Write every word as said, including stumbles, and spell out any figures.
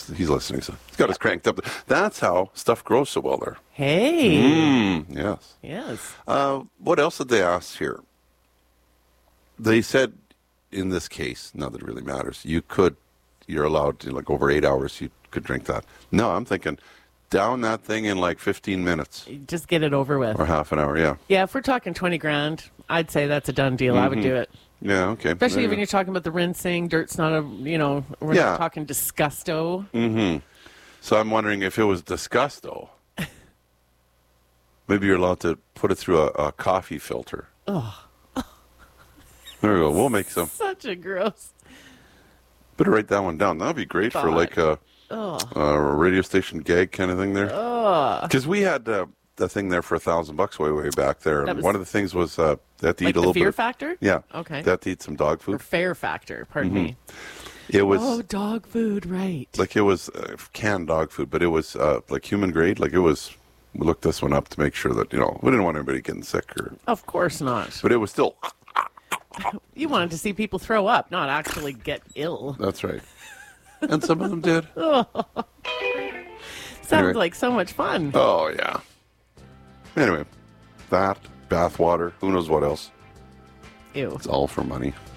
he's listening, so he's got us cranked up. That's how stuff grows so well there. Hey. Mm, yes. Yes. Uh, what else did they ask here? They said, in this case, not that it really matters, you could, you're allowed to, like, over eight hours, you could drink that. No, I'm thinking, down that thing in like fifteen minutes. Just get it over with. Or half an hour, yeah. Yeah, if we're talking twenty grand, I'd say that's a done deal. Mm-hmm. I would do it. Yeah, okay. Especially there when you you're talking about the rinsing. Dirt's not a, you know, we're yeah. not talking disgusto. Mm-hmm. So I'm wondering if it was disgusto, maybe you're allowed to put it through a, a coffee filter. Oh. There we go. We'll make some. Such a gross. Better write that one down. That would be great Thought. for like a, a radio station gag kind of thing there. Because we had uh, the thing there for a thousand bucks way, way back there. And one of the things was uh, they had to like eat a little bit. Fear bit. factor? Yeah. Okay. They had to eat some dog food. Or fair factor, pardon mm-hmm. me. It was. Oh, dog food, right. Like it was uh, canned dog food, but it was uh, like human grade. Like it was, we looked this one up to make sure that, you know, we didn't want anybody getting sick. Or. Of course not. But it was still. You wanted to see people throw up, not actually get ill. That's right. And some of them did. Oh. Sounds anyway. Like so much fun. Oh, yeah. Anyway, that, bath water, who knows what else. Ew. It's all for money.